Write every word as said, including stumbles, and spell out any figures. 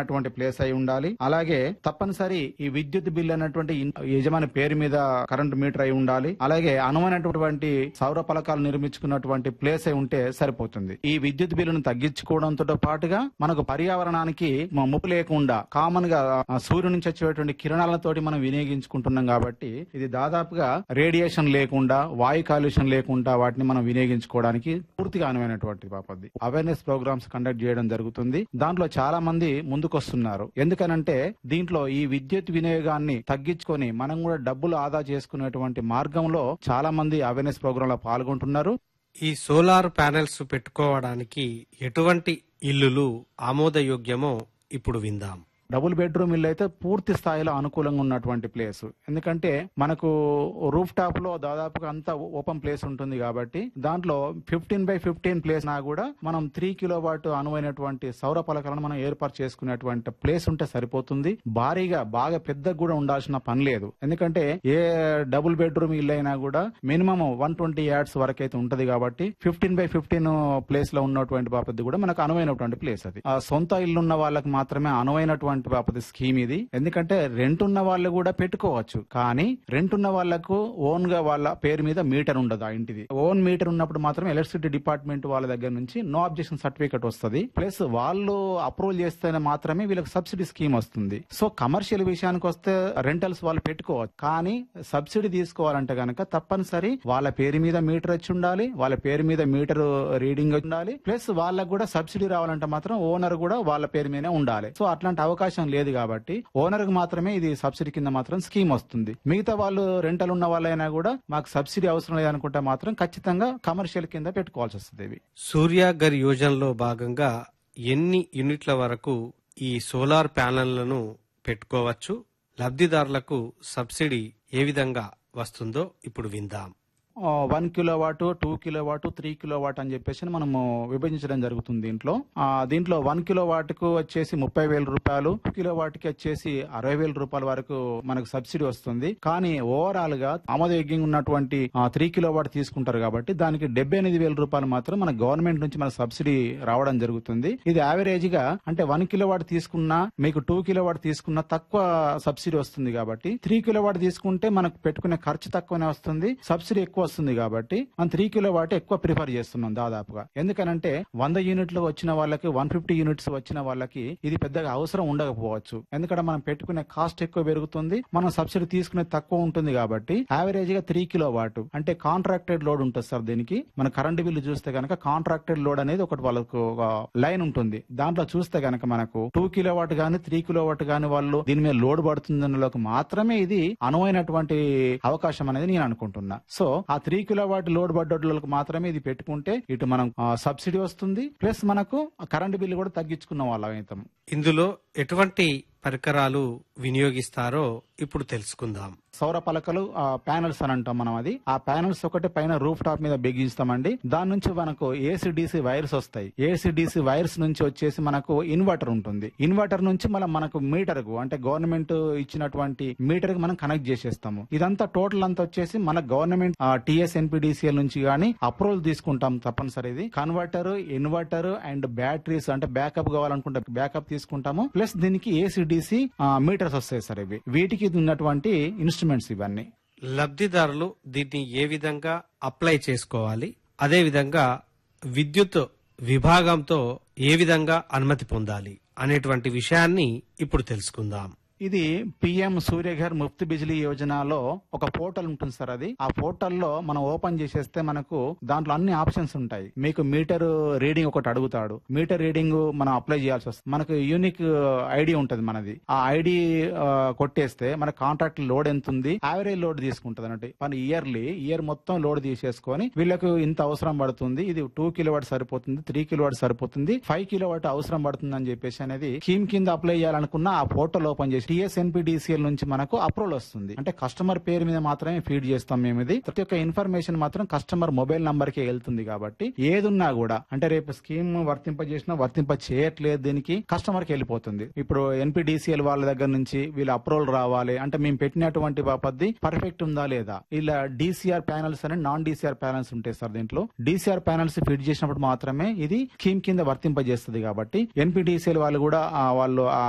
అయినటువంటి ప్లేస్ అయి ఉండాలి. అలాగే తప్పనిసరి ఈ విద్యుత్ బిల్ అన్నటువంటి యజమాని పేరు మీద కరెంట్ మీటర్ అయి ఉండాలి. అలాగే అనువైనటువంటి సౌర పలకాలు నిర్మించుకున్నటువంటి ప్లేస్ అయి ఉంటే సరిపోతుంది. ఈ విద్యుత్ బిల్లును తగ్గించుకోవడంతో పాటుగా మనకు పర్యావరణానికి ముప్పు లేకుండా కామన్ గా సూర్యుడి నుంచి వచ్చేటువంటి కిరణాలతోటి మనం వినియోగించుకుంటున్నాం కాబట్టి ఇది దాదాపుగా రేడియేషన్ లేకుండా వాయు కాలుష్యం లేకుండా వాటిని మనం వినియోగించుకోవడానికి పూర్తిగా అనువైనటువంటి పద్ధతి. అవేర్నెస్ ప్రోగ్రామ్స్ కండక్ట్ చేయడం జరుగుతుంది. దాంట్లో చాలా మంది ముందుకొస్తున్నారు. ఎందుకనంటే దీంట్లో ఈ విద్యుత్ వినియోగాన్ని తగ్గించుకొని మనం కూడా డబ్బులు ఆదా చేసుకునేటువంటి మార్గంలో చాలా మంది అవేర్నెస్ ప్రోగ్రామ్ లో పాల్గొంటున్నారు. ఈ సోలార్ ప్యానెల్స్ పెట్టుకోవడానికి ఎటువంటి ఇల్లులు ఆమోదయోగ్యమో ఇప్పుడు విందాం. డబుల్ బెడ్రూమ్ ఇల్లు అయితే పూర్తి స్థాయిలో అనుకూలంగా ఉన్నటువంటి ప్లేస్. ఎందుకంటే మనకు రూఫ్ టాప్ లో దాదాపుగా అంతా ఓపెన్ ప్లేస్ ఉంటుంది కాబట్టి దాంట్లో ఫిఫ్టీన్ బై ఫిఫ్టీన్ ప్లేస్ నా కూడా మనం త్రీ కిలో వాట్ అనువైనటువంటి సౌర పలకలను మనం ఏర్పాటు చేసుకునేటువంటి ప్లేస్ ఉంటే సరిపోతుంది. భారీగా బాగా పెద్దగా కూడా ఉండాల్సిన పని లేదు. ఎందుకంటే ఏ డబుల్ బెడ్రూమ్ ఇల్లు అయినా కూడా మినిమం వన్ ట్వంటీ యార్డ్స్ వరకు అయితే ఉంటది కాబట్టి ఫిఫ్టీన్ బై ఫిఫ్టీన్ ప్లేస్ లో ఉన్నటువంటి బాపతి కూడా మనకు అనువైనటువంటి ప్లేస్. అది ఆ సొంత ఇల్లు ఉన్న వాళ్ళకి మాత్రమే అనువైనటువంటి బాపతి స్కీమ్ ఇది. ఎందుకంటే రెంట్ ఉన్న వాళ్ళు కూడా పెట్టుకోవచ్చు. కానీ రెంట్ ఉన్న వాళ్లకు ఓన్ గా వాళ్ళ పేరు మీద మీటర్ ఉండదు. ఆ ఇంటిది ఓన్ మీటర్ ఉన్నప్పుడు మాత్రం ఎలక్ట్రిసిటీ డిపార్ట్మెంట్ వాళ్ళ దగ్గర నుంచి నో అబ్జెక్షన్ సర్టిఫికేట్ వస్తుంది. ప్లస్ వాళ్ళు అప్రూవల్ చేస్తేనే మాత్రమే వీళ్ళకి సబ్సిడీ స్కీమ్ వస్తుంది. సో కమర్షియల్ విషయానికి వస్తే రెంటల్స్ వాళ్ళు పెట్టుకోవచ్చు. కానీ సబ్సిడీ తీసుకోవాలంటే గనక తప్పనిసరి వాళ్ళ పేరు మీద మీటర్ వచ్చి ఉండాలి. వాళ్ళ పేరు మీద మీటర్ రీడింగ్ ఉండాలి. ప్లస్ వాళ్ళకు కూడా సబ్సిడీ రావాలంటే మాత్రం ఓనర్ కూడా వాళ్ళ పేరు మీదనే ఉండాలి. సో అట్లాంటి అవకాశం లేదు కాబట్టి ఓనర్ కు మాత్రమే ఇది సబ్సిడీ కింద మాత్రం స్కీమ్ వస్తుంది. మిగతా వాళ్ళు రెంటల్ ఉన్న వాళ్ళైనా కూడా మాకు సబ్సిడీ అవసరం లేదనుకుంటే మాత్రం ఖచ్చితంగా కమర్షియల్ కింద పెట్టుకోవాల్సి వస్తుంది. సూర్యాగర్ యోజనలో భాగంగా ఎన్ని యూనిట్ల వరకు ఈ సోలార్ ప్యానెళ్లను పెట్టుకోవచ్చు? లబ్ధిదారులకు సబ్సిడీ ఏ విధంగా వస్తుందో ఇప్పుడు విందాం. One kilo watt, two kilo watt, three kilo watt అని చెప్పేసి మనము విభజించడం జరుగుతుంది. దీంట్లో దీంట్లో వన్ కిలో వాట్ కు వచ్చేసి ముప్పై వేల రూపాయలు, కిలో వాట్ కి వచ్చేసి అరవై వేల రూపాయల వరకు మనకు సబ్సిడీ వస్తుంది. కానీ ఓవరాల్ గా ఆమోదయోగ్యంగా ఉన్నటువంటి త్రీ కిలో వాట్ తీసుకుంటారు కాబట్టి దానికి డెబ్బై ఎనిమిది వేల రూపాయలు మాత్రం మన గవర్నమెంట్ నుంచి మన సబ్సిడీ రావడం జరుగుతుంది. ఇది యావరేజ్ గా అంటే వన్ కిలో వాట్ తీసుకున్నా మీకు టూ కిలో వాట్ తీసుకున్నా తక్కువ సబ్సిడీ వస్తుంది. కాబట్టి త్రీ కిలో వాట్ తీసుకుంటే మనకు పెట్టుకునే ఖర్చు తక్కువనే వస్తుంది, సబ్సిడీ ఎక్కువ వస్తుంది. కాబట్టి మనం త్రీ కిలో వాట్ ఎక్కువ ప్రిఫర్ చేస్తున్నాం దాదాపుగా. ఎందుకనంటే వంద యూనిట్లు వచ్చిన వాళ్ళకి వన్ ఫిఫ్టీ యూనిట్స్ వచ్చిన వాళ్ళకి ఇది పెద్దగా అవసరం ఉండకపోవచ్చు. ఎందుకంటే మనం పెట్టుకునే కాస్ట్ ఎక్కువ పెరుగుతుంది, మనం సబ్సిడీ తీసుకునే తక్కువ ఉంటుంది. కాబట్టి యావరేజ్ గా త్రీ కిలో వాట్ అంటే కాంట్రాక్టెడ్ లోడ్ ఉంటుంది సార్. దీనికి మన కరెంట్ బిల్లు చూస్తే కనుక కాంట్రాక్టెడ్ లోడ్ అనేది ఒకటి వాళ్ళకు ఒక లైన్ ఉంటుంది. దాంట్లో చూస్తే కనుక మనకు టూ కిలో వాట్ గానీ త్రీ కిలో వాట్ గానీ వాళ్ళు దీని మీద లోడ్ పడుతుందన్నలోకి మాత్రమే ఇది అనువైనటువంటి అవకాశం అనేది నేను అనుకుంటున్నా. సో ఆ త్రీ కిలో వాట్ లోడ్ పడ్డోళ్ళకి మాత్రమే ఇది పెట్టుకుంటే ఇటు మనం సబ్సిడీ వస్తుంది, ప్లస్ మనకు కరెంట్ బిల్లు కూడా తగ్గించుకున్న వాళ్ళం అవుతాం. ఇందులో ఎటువంటి పరికరాలు వినియోగిస్తారో ఇప్పుడు తెలుసుకుందాం. సౌర పలకలు ప్యానల్స్ అని అంటాం మనం. అది ఆ ప్యానల్స్ ఒకటి పైన రూఫ్ టాప్ మీద బిగిస్తామండి. దాని నుంచి మనకు ఏసీడీసీ వైర్స్ వస్తాయి. ఏసీడీసీ వైర్స్ నుంచి వచ్చేసి మనకు ఇన్వర్టర్ ఉంటుంది. ఇన్వర్టర్ నుంచి మనం మనకు మీటర్ కు అంటే గవర్నమెంట్ ఇచ్చినటువంటి మీటర్ కు మనం కనెక్ట్ చేసేస్తాము. ఇదంతా టోటల్ అంతా వచ్చేసి మన గవర్నమెంట్ టీఎస్ ఎన్పీడీసీఎల్ నుంచి గానీ అప్రూవల్ తీసుకుంటాం తప్పనిసరి. ఇది కన్వర్టర్, ఇన్వర్టర్ అండ్ బ్యాటరీస్ అంటే బ్యాకప్ కావాలనుకుంటే బ్యాకప్ తీసుకుంటాము. ప్లస్ దీనికి ఏసీడీసీ మీటర్స్ వస్తాయి సార్. ఇవి వీటికి ఉన్నటువంటి ఇన్స్ట్రుమెంట్స్ ఇవన్నీ. లబ్ధిదారులు దీన్ని ఏ విధంగా అప్లై చేసుకోవాలి, అదే విధంగా విద్యుత్ విభాగంతో ఏ విధంగా అనుమతి పొందాలి అనేటువంటి విషయాన్ని ఇప్పుడు తెలుసుకుందాం. ఇది పిఎం సూర్యఘర్ ముఫ్త్ బిజిలీ యోజనలో ఒక పోర్టల్ ఉంటుంది సార్. అది ఆ పోర్టల్లో మనం ఓపెన్ చేసేస్తే మనకు దాంట్లో అన్ని ఆప్షన్స్ ఉంటాయి. మీకు మీటర్ రీడింగ్ ఒకటి అడుగుతాడు. మీటర్ రీడింగ్ మనం అప్లై చేయాల్సి వస్తుంది. మనకు యూనిక్ ఐడి ఉంటది మనది. ఆ ఐడి కొట్టేస్తే మన కాంట్రాక్ట్ లోడ్ ఎంత ఉంది, యావరేజ్ లోడ్ తీసుకుంటది అన్నట్టు. మన ఇయర్లీ ఇయర్ మొత్తం లోడ్ తీసేసుకొని వీళ్ళకు ఇంత అవసరం పడుతుంది, ఇది టూ కిలో వాట్ సరిపోతుంది, త్రీ కిలో వాట్ సరిపోతుంది, ఫైవ్ కిలో వాట్ అవసరం పడుతుంది అని చెప్పేసి అనేది స్కీమ్ కింద అప్లై చేయాలనుకున్న ఆ పోర్టల్ ఓపెన్ చేసి టీఎస్ ఎన్పీడీసీఎల్ నుంచి మనకు అప్రూవల్ వస్తుంది. అంటే కస్టమర్ పేరు మీద మాత్రమే ఫీడ్ చేస్తాం మేము. ఇది ప్రతి ఒక్క ఇన్ఫర్మేషన్ మాత్రం కస్టమర్ మొబైల్ నంబర్ కి వెళ్తుంది. కాబట్టి ఏదున్నా కూడా అంటే రేపు స్కీమ్ వర్తింపజేసినా వర్తింప చేయట్లేదు దీనికి కస్టమర్ కి వెళ్ళిపోతుంది. ఇప్పుడు ఎన్పీడీసీఎల్ వాళ్ళ దగ్గర నుంచి వీళ్ళ అప్రూవల్ రావాలి అంటే మేము పెట్టినటువంటి పద్ధతి పర్ఫెక్ట్ ఉందా లేదా. ఇలా డీసీఆర్ ప్యానల్స్ అని నాన్ డీసీఆర్ ప్యానల్స్ ఉంటాయి సార్. దీంట్లో డీసీఆర్ ప్యానల్స్ ఫిట్ చేసినప్పుడు మాత్రమే ఇది స్కీమ్ కింద వర్తింపజేస్తుంది. కాబట్టి ఎన్పీడీసీఎల్ వాళ్ళు కూడా వాళ్ళు